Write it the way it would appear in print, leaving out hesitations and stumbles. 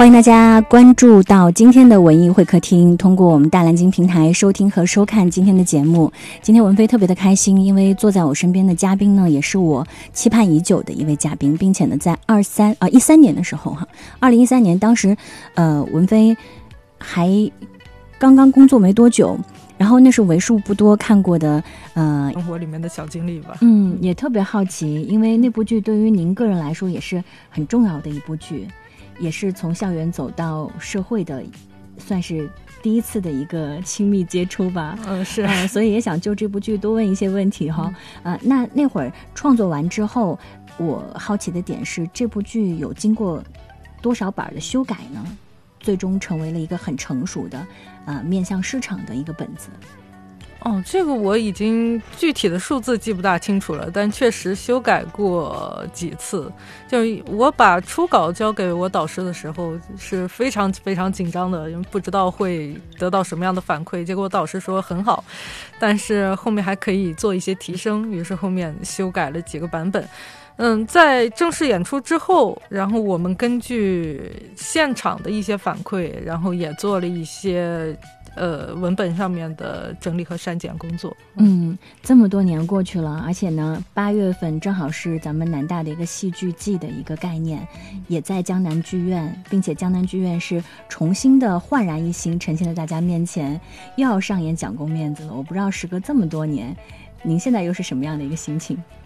欢迎大家关注到今天的文艺会客厅，通过我们大蓝鲸平台收听和收看今天的节目。今天文飞特别的开心，因为坐在我身边的嘉宾呢，也是我期盼已久的一位嘉宾，并且呢，在13年的时候2013年当时文飞还刚刚工作没多久，然后那是为数不多看过的生活里面的小经历吧。 也特别好奇，因为那部剧对于您个人来说也是很重要的一部剧，也是从校园走到社会的，算是第一次的一个亲密接触吧。 是所以也想就这部剧多问一些问题哈。那会儿创作完之后，我好奇的点是，这部剧有经过多少版的修改呢？最终成为了一个很成熟的面向市场的一个本子。 这个我已经具体的数字记不大清楚了，但确实修改过几次。就我把初稿交给我导师的时候是非常非常紧张的，因为不知道会得到什么样的反馈，结果我导师说很好，但是后面还可以做一些提升，于是后面修改了几个版本。在正式演出之后，然后我们根据现场的一些反馈，然后也做了一些文本上面的整理和删减工作。 这么多年过去了，而且呢8月份正好是咱们南大的一个戏剧季的一个概念，也在江南剧院，并且江南剧院是重新的焕然一新呈现在大家面前，又要上演蒋公面子了。我不知道时隔这么多年，您现在又是什么样的一个心情？